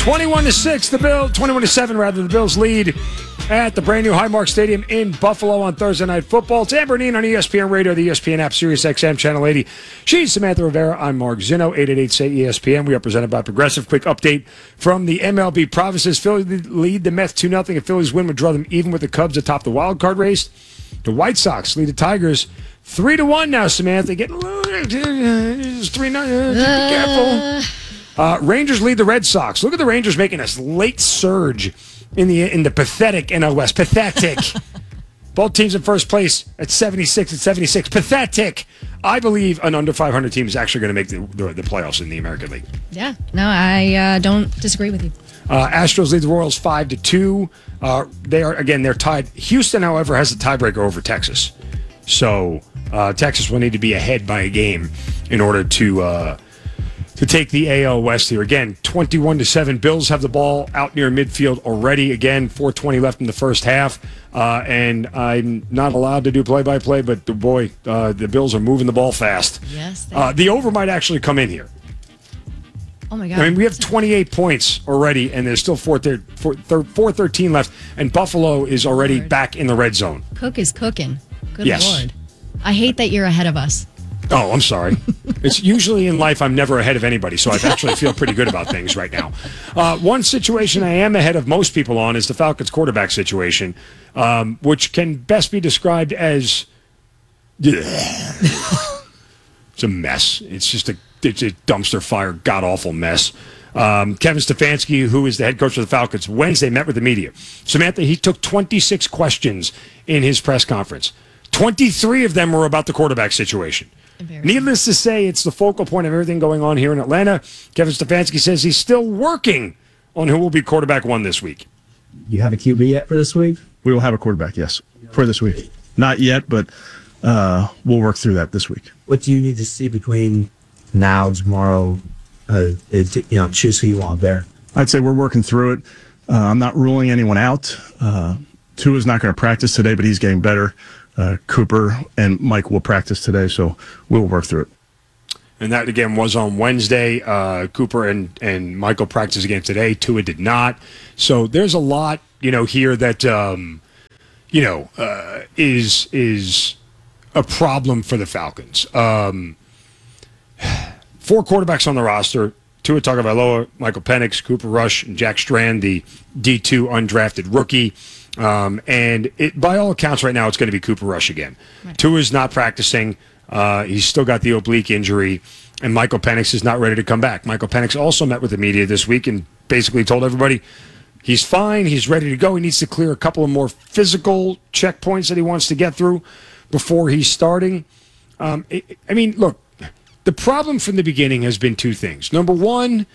21-6, the Bills. 21-7, rather. The Bills lead at the brand new Highmark Stadium in Buffalo on Thursday Night Football. It's Amber and Ian on ESPN Radio, the ESPN app, Sirius XM Channel 80. She's Samantha Rivera. I'm Mark Zinno. 888-SAY-ESPN. We are presented by Progressive. Quick update from the MLB provinces. Philly lead the Mets 2-0. And Philly's win would draw them even with the Cubs atop the wild card race. The White Sox lead the Tigers 3-1 now, Samantha. Get 3-0. Be careful. Rangers lead the Red Sox. Look at the Rangers making a late surge in the pathetic NL West. Pathetic. Both teams in first place at 76. Pathetic. I believe an under 500 team is actually going to make the playoffs in the American League. Yeah. No, I don't disagree with you. Astros lead the Royals 5-2. They're tied. Houston, however, has a tiebreaker over Texas. So Texas will need to be ahead by a game in order to take the AL West here. Again, 21-7. Bills have the ball out near midfield already. Again, 4:20 left in the first half. And I'm not allowed to do play-by-play, but the Bills are moving the ball fast. Yes. The over might actually come in here. Oh, my God. I mean, we have 28 points already, and there's still 4:13 left, and Buffalo is already back in the red zone. Cook is cooking. Good Yes. Lord. I hate that you're ahead of us. Oh, I'm sorry. It's usually in life I'm never ahead of anybody, so I actually feel pretty good about things right now. One situation I am ahead of most people on is the Falcons quarterback situation, which can best be described as it's a mess. It's just a dumpster fire, god-awful mess. Kevin Stefanski, who is the head coach of the Falcons, Wednesday met with the media. Samantha, he took 26 questions in his press conference. 23 of them were about the quarterback situation. Needless to say, it's the focal point of everything going on here in Atlanta. Kevin Stefanski says he's still working on who will be quarterback one this week. You have a QB yet for this week? We will have a quarterback, yes, for this week. Not yet, but we'll work through that this week. What do you need to see between now and tomorrow? Choose who you want there. I'd say we're working through it. I'm not ruling anyone out. Tua's not going to practice today, but he's getting better. Cooper and Mike will practice today, so we'll work through it. And that, again, was on Wednesday. Cooper and Michael practiced again today. Tua did not. So there's a lot, here that, is a problem for the Falcons. 4 quarterbacks on the roster. Tua Tagovailoa, Michael Penix, Cooper Rush, and Jack Strand, the D2 undrafted rookie. And by all accounts right now, it's going to be Cooper Rush again. Right. Tua's not practicing. He's still got the oblique injury, and Michael Penix is not ready to come back. Michael Penix also met with the media this week and basically told everybody he's fine, he's ready to go. He needs to clear a couple of more physical checkpoints that he wants to get through before he's starting. Look, the problem from the beginning has been 2 things. Number one,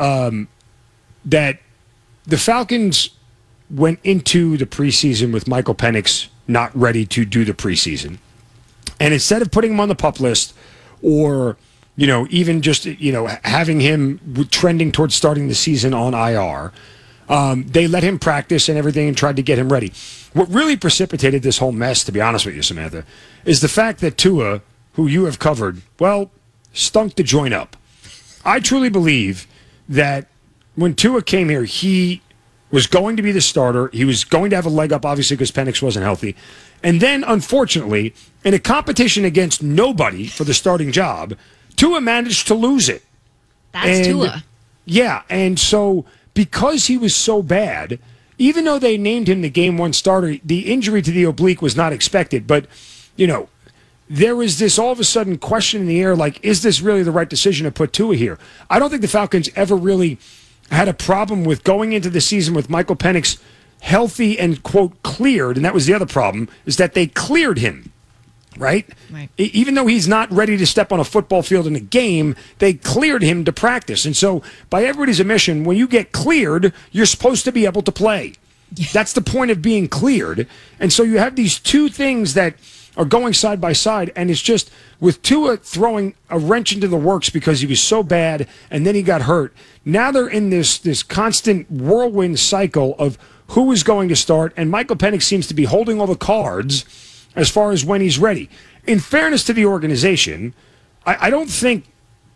that the Falcons went into the preseason with Michael Penix not ready to do the preseason. And instead of putting him on the PUP list or, even just, having him trending towards starting the season on IR, they let him practice and everything and tried to get him ready. What really precipitated this whole mess, to be honest with you, Samantha, is the fact that Tua, who you have covered, stunk the joint up. I truly believe that when Tua came here, he was going to be the starter. He was going to have a leg up, obviously, because Penix wasn't healthy. And then, unfortunately, in a competition against nobody for the starting job, Tua managed to lose it. That's Tua. Yeah, and so because he was so bad, even though they named him the Game 1 starter, the injury to the oblique was not expected. But, there was this all of a sudden question in the air, like, is this really the right decision to put Tua here? I don't think the Falcons ever really had a problem with going into the season with Michael Penix healthy and, quote, cleared. And that was the other problem, is that they cleared him, right? Even though he's not ready to step on a football field in a game, they cleared him to practice. And so by everybody's admission, when you get cleared, you're supposed to be able to play. Yeah. That's the point of being cleared. And so you have these 2 things that are going side by side, and it's just with Tua throwing a wrench into the works because he was so bad and then he got hurt. Now they're in this constant whirlwind cycle of who is going to start, and Michael Penix seems to be holding all the cards as far as when he's ready. In fairness to the organization, I don't think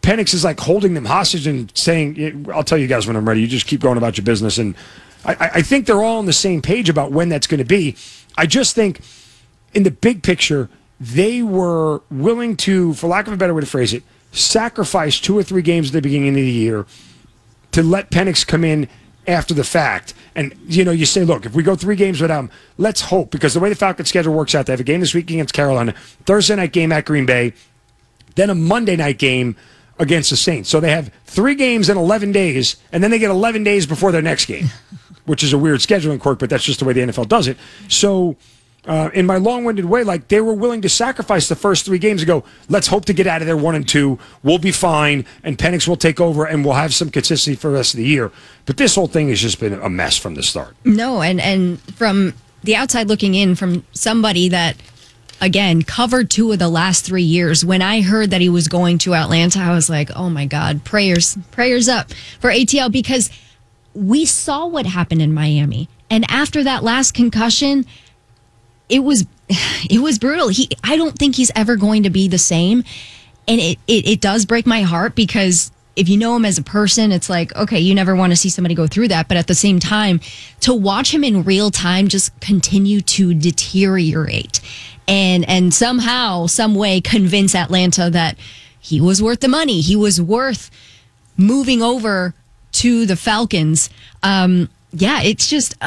Penix is like holding them hostage and saying, I'll tell you guys when I'm ready. You just keep going about your business. And I think they're all on the same page about when that's going to be. I just think in the big picture, they were willing to, for lack of a better way to phrase it, sacrifice 2 or 3 games at the beginning of the year to let Penix come in after the fact. And, you say, look, if we go 3 games without him, let's hope, because the way the Falcons schedule works out, they have a game this week against Carolina, Thursday night game at Green Bay, then a Monday night game against the Saints. So they have 3 games in 11 days, and then they get 11 days before their next game, which is a weird scheduling quirk, but that's just the way the NFL does it. So in my long-winded way, like, they were willing to sacrifice the first 3 games and go, let's hope to get out of there 1-2. We'll be fine, and Penix will take over, and we'll have some consistency for the rest of the year. But this whole thing has just been a mess from the start. No, and from the outside looking in, from somebody that, again, covered 2 of the last 3 years, when I heard that he was going to Atlanta, I was like, oh my God, prayers up for ATL, because we saw what happened in Miami. And after that last concussion, it was brutal. I don't think he's ever going to be the same. And it does break my heart, because if you know him as a person, it's like, okay, you never want to see somebody go through that. But at the same time, to watch him in real time just continue to deteriorate and somehow, some way convince Atlanta that he was worth the money. He was worth moving over to the Falcons. Yeah, it's just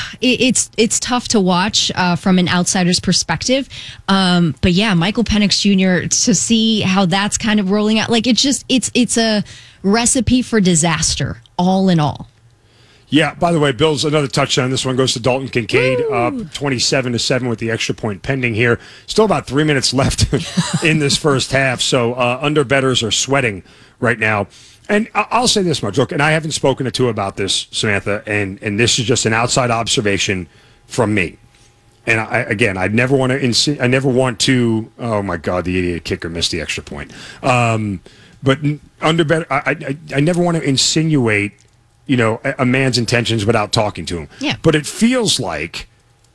it's tough to watch from an outsider's perspective. But yeah, Michael Penix Jr., to see how that's kind of rolling out, like, it's a recipe for disaster, all in all. Yeah, by the way, Bills, another touchdown. This one goes to Dalton Kincaid, up 27-7 with the extra point pending here. Still about 3 minutes left in this first half, so underbettors are sweating right now. And I'll say this much, look, and I haven't spoken to Tua about this, Samantha, and this is just an outside observation from me. And I never want to. Oh my God, the idiot kicker missed the extra point. But I never want to insinuate, a man's intentions without talking to him. Yeah. But it feels like,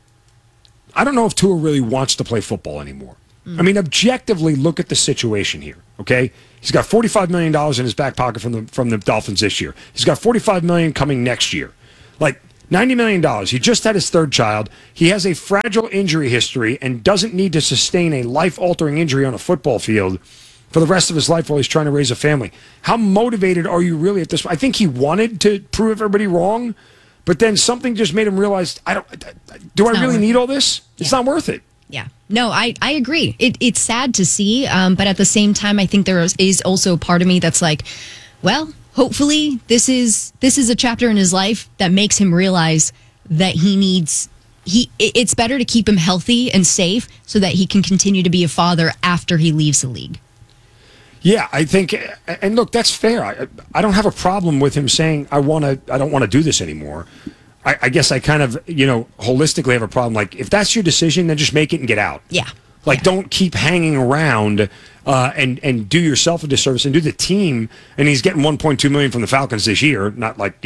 I don't know if Tua really wants to play football anymore. I mean, objectively, look at the situation here. Okay, he's got $45 million in his back pocket from the Dolphins this year. He's got $45 million coming next year. Like, $90 million. He just had his 3rd child. He has a fragile injury history and doesn't need to sustain a life-altering injury on a football field for the rest of his life while he's trying to raise a family. How motivated are you really at this? I think he wanted to prove everybody wrong, but then something just made him realize, do I really need all this? It's not worth it. Yeah. No, I agree. It's sad to see, but at the same time, I think there is also a part of me that's like, well, hopefully this is a chapter in his life that makes him realize that it's better to keep him healthy and safe so that he can continue to be a father after he leaves the league. Yeah, I think, and look, that's fair. I don't have a problem with him saying, I don't want to do this anymore. I guess I kind of, holistically have a problem. Like, if that's your decision, then just make it and get out. Yeah. Like, don't keep hanging around and do yourself a disservice and do the team. And he's getting $1.2 million from the Falcons this year. Not like,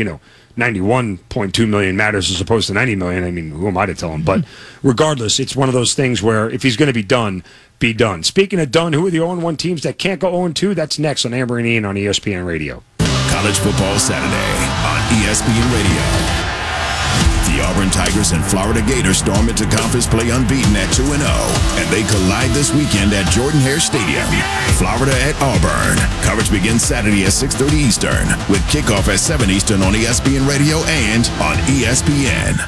$91.2 million matters as opposed to $90 million. I mean, who am I to tell him? But regardless, it's one of those things where if he's going to be done, be done. Speaking of done, who are the 0-1 teams that can't go 0-2? That's next on Amber and Ian on ESPN Radio. College Football Saturday on ESPN Radio. The Auburn Tigers and Florida Gators storm into conference play unbeaten at 2-0, and they collide this weekend at Jordan-Hare Stadium. Florida at Auburn. Coverage begins Saturday at 6:30 Eastern, with kickoff at 7 Eastern on ESPN Radio and on ESPN.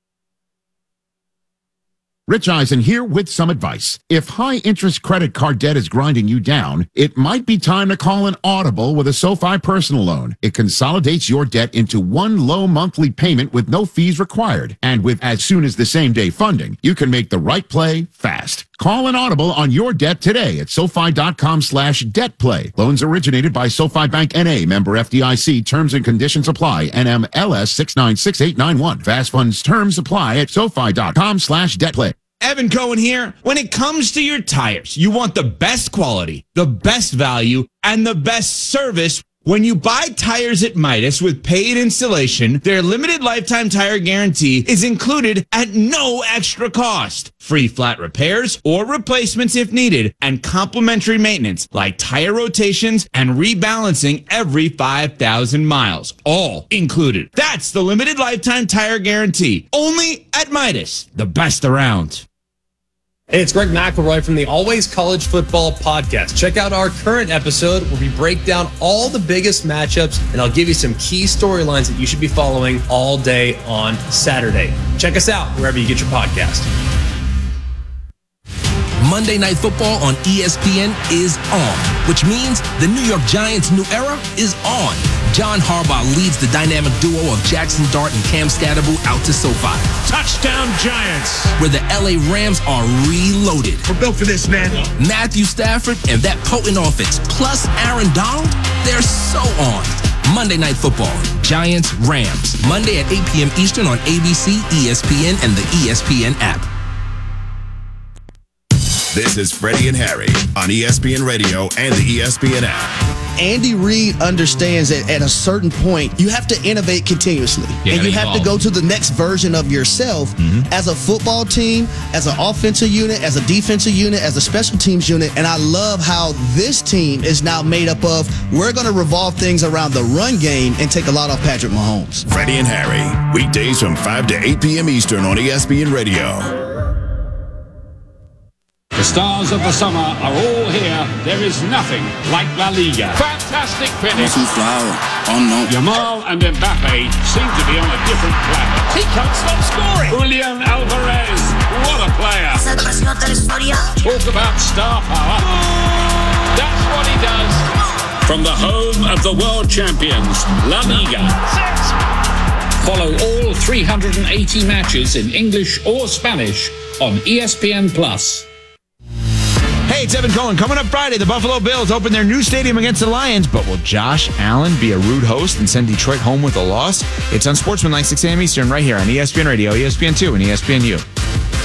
Rich Eisen here with some advice. If high-interest credit card debt is grinding you down, it might be time to call an audible with a SoFi personal loan. It consolidates your debt into one low monthly payment with no fees required. And with as soon as the same-day funding, you can make the right play fast. Call an audible on your debt today at SoFi.com/debtplay. Loans originated by SoFi Bank N.A., member FDIC. Terms and conditions apply. NMLS 696891. Fast funds terms apply at SoFi.com/debtplay. Evan Cohen here. When it comes to your tires, you want the best quality, the best value, and the best service When you buy tires at Midas with paid installation, their limited lifetime tire guarantee is included at no extra cost. Free flat repairs or replacements if needed, and complimentary maintenance like tire rotations and rebalancing every 5,000 miles. All included. That's the limited lifetime tire guarantee. Only at Midas, the best around. Hey, it's Greg McElroy from the Always College Football Podcast. Check out our current episode where we break down all the biggest matchups, and I'll give you some key storylines that you should be following all day on Saturday. Check us out wherever you get your podcast. Monday Night Football on ESPN is on, which means the New York Giants' new era is on. John Harbaugh leads the dynamic duo of Jackson Dart and Cam Scatterbo out to SoFi. Touchdown Giants! Where the LA Rams are reloaded. We're built for this, man. Matthew Stafford and that potent offense, plus Aaron Donald, they're so on. Monday Night Football, Giants, Rams. Monday at 8 p.m. Eastern on ABC, ESPN, and the ESPN app. This is Freddie and Harry on ESPN Radio and the ESPN app. Andy Reid understands that at a certain point, you have to innovate continuously. And you have to go to the next version of yourself as a football team, as an offensive unit, as a defensive unit, as a special teams unit. And I love how this team is now made up of, we're going to revolve things around the run game and take a lot off Patrick Mahomes. Freddie and Harry, weekdays from 5 to 8 p.m. Eastern on ESPN Radio. The stars of the summer are all here. There is nothing like La Liga. Fantastic finish. Yamal and Mbappe seem to be on a different planet. He can't stop scoring. Julian Alvarez, what a player. Talk about star power. That's what he does. From the home of the world champions, La Liga. Follow all 380 matches in English or Spanish on ESPN+. Hey, it's Evan Cohen. Coming up Friday, the Buffalo Bills open their new stadium against the Lions, but will Josh Allen be a rude host and send Detroit home with a loss? It's on Sportsman 6 a.m. Eastern right here on ESPN Radio, ESPN2, and ESPNU.